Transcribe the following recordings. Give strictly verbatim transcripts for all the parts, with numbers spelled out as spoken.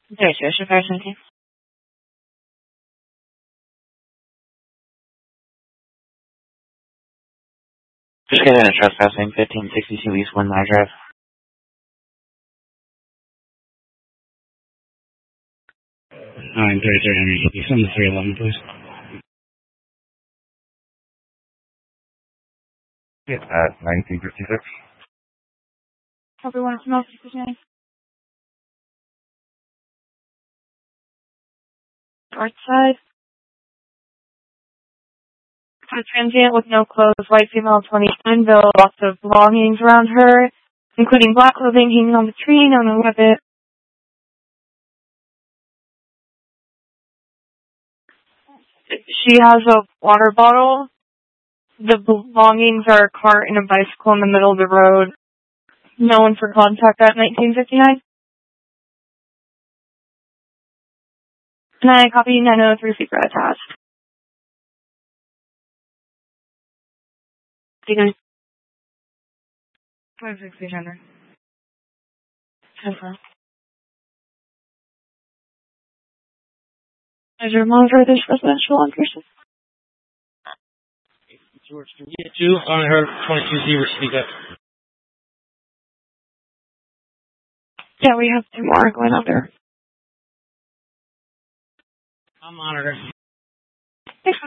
对，学士发申请。Just get in a trespassing, fifteen sixty-two East One Mile Drive. nine thirty-three Henry, can you send the three eleven, please? Yeah, at nineteen fifty-six. Everyone else knows north side. A transient with no clothes, white female, twenty-nine bill, lots of belongings around her, including black clothing hanging on the tree, no no weapon. She has a water bottle. The belongings are a cart and a bicycle in the middle of the road. No one for contact at nineteen fifty-nine. Can I copy nine oh three secret attached? fifty-nine. five sixty hundred. Confirm. Is your monitor this residential on person? George, can you get two on her twenty-two zero speak up? Yeah, we have two more going out there. I'll monitor. Thanks.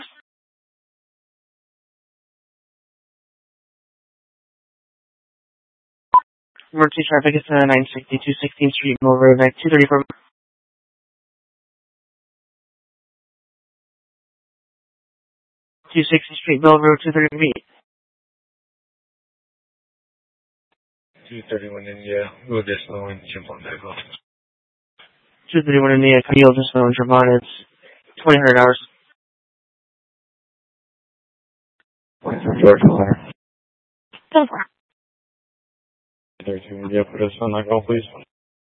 Emergency traffic is uh, nine sixty-two sixteenth Street, Mill Road, two thirty-four. two sixty Street, Mill Road, two thirty-three. two thirty-one India, go this low and jump on that go. two thirty-one India, Camille, just phone, Tremont, it's twenty hundred hours. George Miller. ten four. thirty-two India, put us on that go, please.